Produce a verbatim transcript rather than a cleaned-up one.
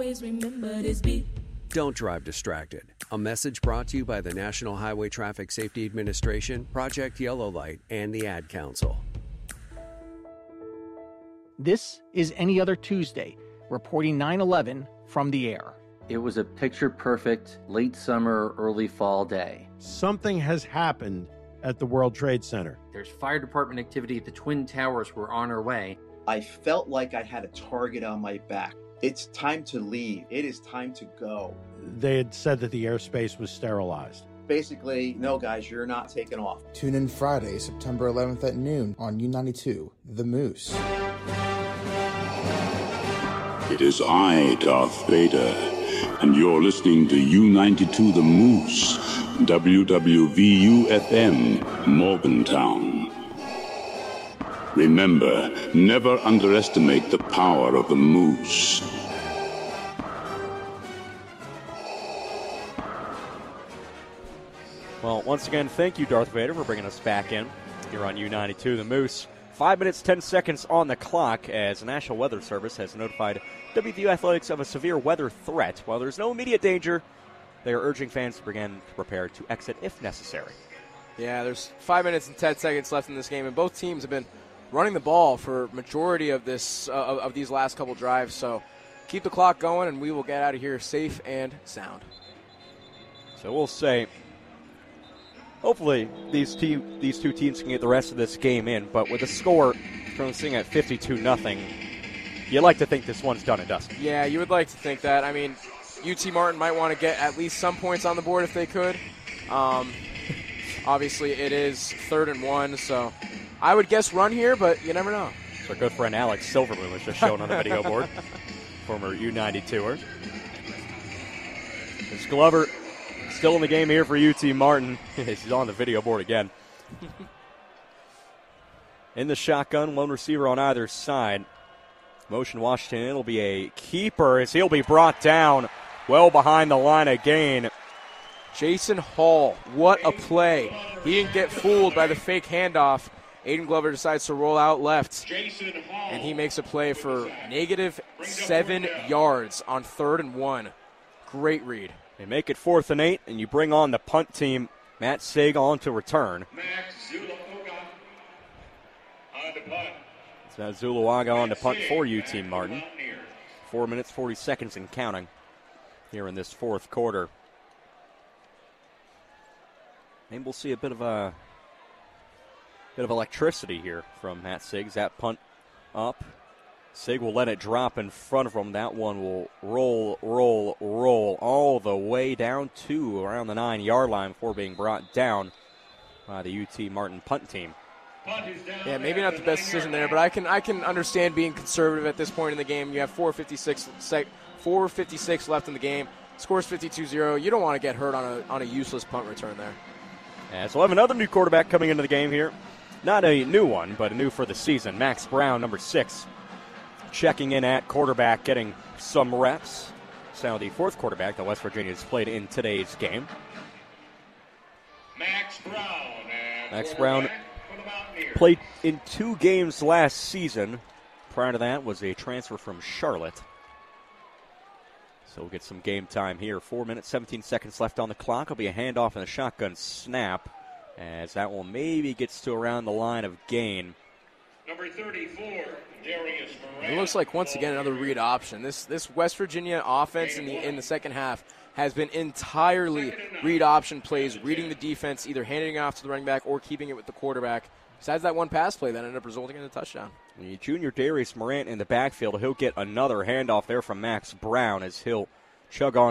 Always remember this beat. Don't drive distracted. A message brought to you by the National Highway Traffic Safety Administration, Project Yellow Light, and the Ad Council. This is Any Other Tuesday, reporting nine eleven from the air. It was a picture-perfect late summer, early fall day. Something has happened at the World Trade Center. There's fire department activity at the Twin Towers. We're on our way. I felt like I had a target on my back. It's time to leave. It is time to go. They had said that the airspace was sterilized. Basically, no, guys, you're not taking off. Tune in Friday, September eleventh at noon on U ninety-two, The Moose. It is I, Darth Vader, and you're listening to U ninety-two The Moose, W W V U F M, Morgantown. Remember, never underestimate the power of the Moose. Well, once again, thank you, Darth Vader, for bringing us back in here on U ninety-two The Moose. Five minutes, ten seconds on the clock as the National Weather Service has notified W V U Athletics of a severe weather threat. While there's no immediate danger, they are urging fans to begin to prepare to exit if necessary. Yeah, there's five minutes and ten seconds left in this game, and both teams have been running the ball for majority of this uh, of, of these last couple drives. So keep the clock going, and we will get out of here safe and sound. So we'll say, hopefully these team these two teams can get the rest of this game in. But with the score currently sitting at fifty-two nothing, you like to think this one's done and dusted. Yeah, you would like to think that. I mean, U T Martin might want to get at least some points on the board if they could. Um, obviously, it is third and one, so I would guess run here, but you never know. So our good friend Alex Silvermoon was just shown on the video board, former U ninety-twoer. It's Glover still in the game here for U T Martin. He's on the video board again. In the shotgun, lone receiver on either side. Motion Washington, it'll be a keeper as he'll be brought down well behind the line of gain. Jason Hall, what a play. He didn't get fooled by the fake handoff. Aiden Glover decides to roll out left, and he makes a play for negative seven yards on third and one. Great read. They make it fourth and eight, and you bring on the punt team. Matt Sig on to return. It's now Zuluaga on to punt for U T Martin. Four minutes, forty seconds and counting here in this fourth quarter. Maybe we'll see a bit of a bit of electricity here from Matt Siggs. That punt up. Sig will let it drop in front of him. That one will roll, roll, roll all the way down to around the nine-yard line before being brought down by the U T Martin punt team. Yeah, maybe not the best decision there, but I can I can understand being conservative at this point in the game. You have four fifty-six, four fifty-six left in the game. Scores fifty-two zero. You don't want to get hurt on a on a useless punt return there. Yeah, so we'll have another new quarterback coming into the game here. Not a new one, but a new for the season. Max Brown, number six, checking in at quarterback, getting some reps. It's now the fourth quarterback that West Virginia has played in today's game. Max Brown. Max Brown played in two games last season. Prior to that was a transfer from Charlotte. So we'll get some game time here. Four minutes, seventeen seconds left on the clock. It'll be a handoff and a shotgun snap, as that one maybe gets to around the line of gain. Number thirty-four, Darius Moran. It looks like once again another read option. This this West Virginia offense in the in the second half has been entirely read option plays, reading the defense, either handing it off to the running back or keeping it with the quarterback. Besides that one pass play that ended up resulting in a touchdown. The junior Darius Morant in the backfield. He'll get another handoff there from Max Brown as he'll chug on